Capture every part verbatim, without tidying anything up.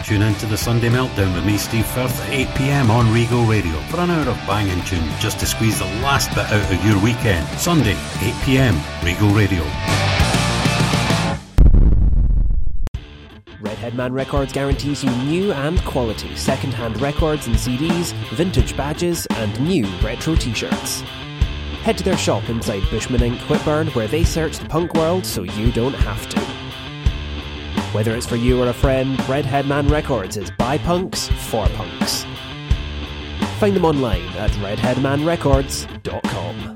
Tune in to the Sunday Meltdown with me, Steve Firth, at eight p m on Regal Radio for an hour of banging tunes just to squeeze the last bit out of your weekend. Sunday, eight p m, Regal Radio. Redhead Man Records guarantees you new and quality second-hand records and C Ds, vintage badges, and new retro t-shirts. Head to their shop inside Bushman Incorporated. Whitburn, where they search the punk world so you don't have to. Whether it's for you or a friend, Redhead Man Records is by punks for punks. Find them online at redhead man records dot com.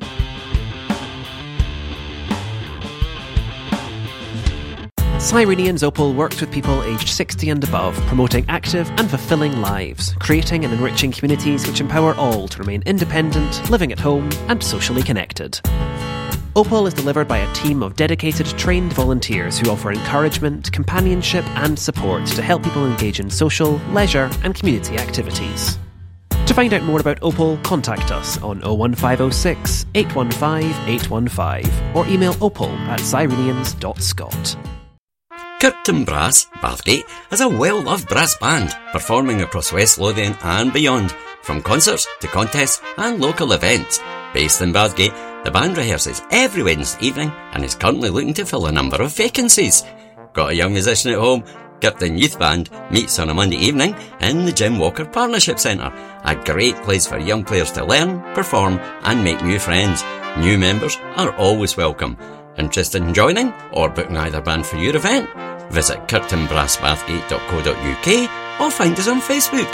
Cyrenians Opal works with people aged sixty and above, promoting active and fulfilling lives, creating and enriching communities which empower all to remain independent, living at home, and socially connected. Opal is delivered by a team of dedicated, trained volunteers who offer encouragement, companionship, and support to help people engage in social, leisure, and community activities. To find out more about Opal, contact us on oh one five oh six, eight one five, eight one five or email opal at cyrenians dot scot. Kirkton Brass, Bathgate, is a well-loved brass band performing across West Lothian and beyond, from concerts to contests and local events. Based in Bathgate, the band rehearses every Wednesday evening and is currently looking to fill a number of vacancies. Got a young musician at home? Kirkton Youth Band meets on a Monday evening in the Jim Walker Partnership Centre, a great place for young players to learn, perform and make new friends. New members are always welcome. Interested in joining or booking either band for your event? Visit kirkton brass bathgate dot co dot u k or find us on Facebook.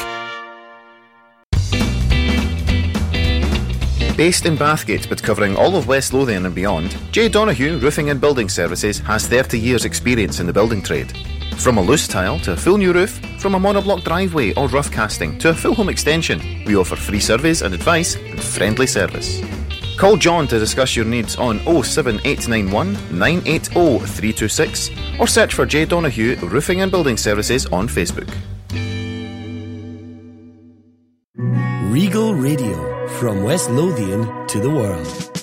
Based in Bathgate but covering all of West Lothian and beyond, J Donoghue Roofing and Building Services has thirty years experience in the building trade. From a loose tile to a full new roof, from a monoblock driveway or rough casting to a full home extension, we offer free surveys and advice and friendly service. Call John to discuss your needs on oh seven eight nine one, nine eight oh, three two six or search for J Donoghue Roofing and Building Services on Facebook. Regal Radio, from West Lothian to the world.